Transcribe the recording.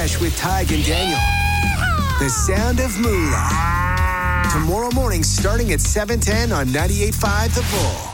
Fresh with Tig and Daniel. The sound of Moolah. Tomorrow morning starting at 7:10 on 98.5 The Bull.